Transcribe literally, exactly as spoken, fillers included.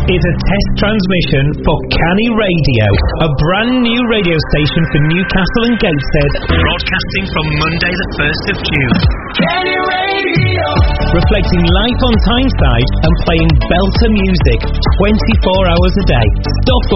is a test transmission for Canny Radio, a brand new radio station for Newcastle and Gateshead, broadcasting from Monday the first of June. Canny Radio! Reflecting life on Tyneside and playing belter music twenty-four hours a day. Stuff